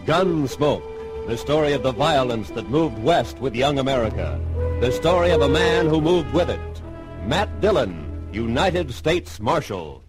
Gunsmoke, the story of the violence that moved west with young America. The story of a man who moved with it. Matt Dillon, United States Marshal.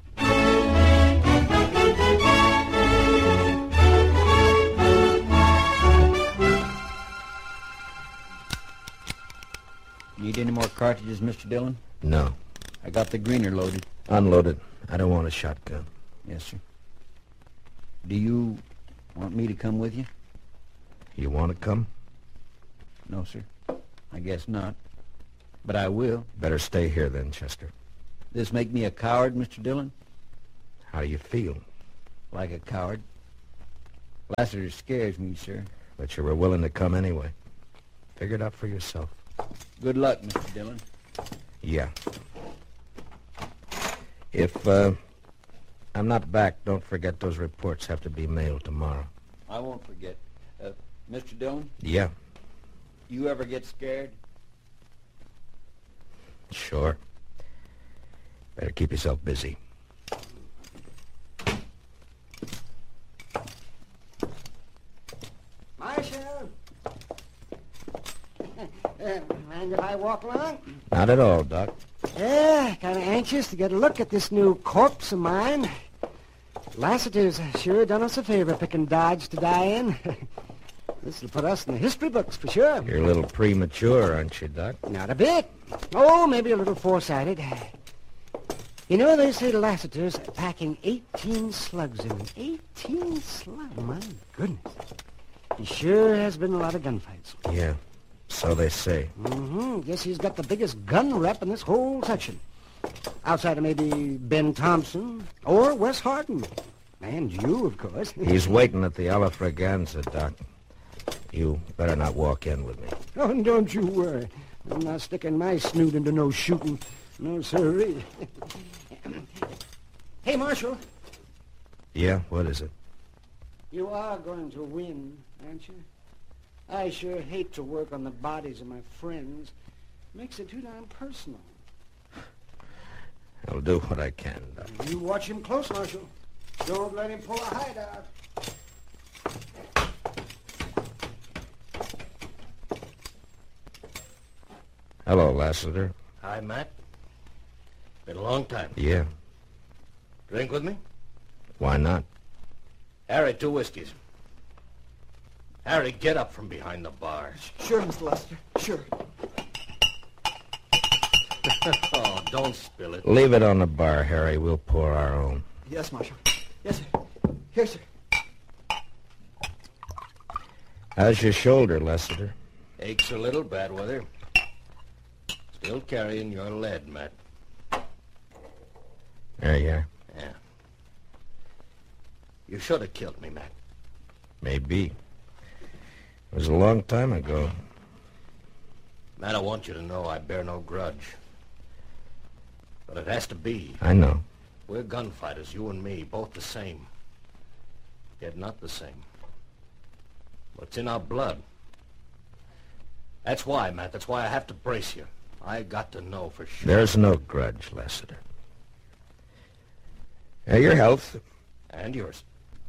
Need any more cartridges, Mr. Dillon? No. I got the greener loaded. Unloaded. I don't want a shotgun. Yes, sir. Do you want me to come with you? You want to come? No, sir. I guess not. But I will. Better stay here then, Chester. This make me a coward, Mr. Dillon? How do you feel? Like a coward. Lassiter scares me, sir. But you were willing to come anyway. Figure it out for yourself. Good luck, Mr. Dillon. Yeah. If, I'm not back, don't forget those reports have to be mailed tomorrow. I won't forget. Mr. Dillon? Yeah. You ever get scared? Sure. Better keep yourself busy. Marshal! Mind if I walk along? Not at all, Doc. Yeah, kind of anxious to get a look at this new corpse of mine. Lassiter's sure done us a favor picking Dodge to die in. This'll put us in the history books for sure. You're a little premature, aren't you, Doc? Not a bit. Oh, maybe a little foresighted. You know, they say Lassiter's packing 18 slugs in him. 18 slugs? My goodness. He sure has been a lot of gunfights. Yeah, so they say. Guess he's got the biggest gun rep in this whole section. Outside of maybe Ben Thompson or Wes Harden. And you, of course. He's waiting at the Alla Fraganza, Doc. You better not walk in with me. Oh, don't you worry. I'm not sticking my snoot into no shooting. No, sirree. Hey, Marshal. Yeah, what is it? You are going to win, aren't you? I sure hate to work on the bodies of my friends. Makes it too darn personal. I'll do what I can, Doc. You watch him close, Marshal. Don't let him pull a hideout. Hello, Lassiter. Hi, Matt. Been a long time. Yeah. Drink with me? Why not? Harry, 2 whiskeys. Harry, get up from behind the bar. Sure, Mr. Lester. Sure. Oh, don't spill it. Leave it on the bar, Harry. We'll pour our own. Yes, Marshal. Yes, sir. Here, sir. How's your shoulder, Lassiter? Aches a little, bad weather. Still carrying your lead, Matt. There you are. Yeah. You should have killed me, Matt. Maybe. It was a long time ago. Matt, I want you to know I bear no grudge. But it has to be. I know. We're gunfighters, you and me, both the same. Yet not the same. But it's in our blood. That's why, Matt. That's why I have to brace you. I got to know for sure. There's no grudge, Lassiter. Your health. And yours.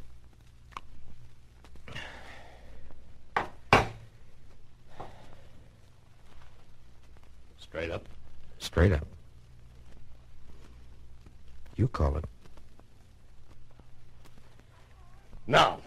Straight up. Straight up. You call it. Now.